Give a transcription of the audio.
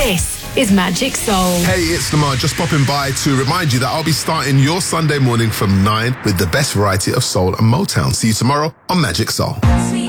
This is Magic Soul. Hey, it's Lamar, just popping by to remind you that I'll be starting your Sunday morning from 9 with the best variety of soul and Motown. See you tomorrow on Magic Soul.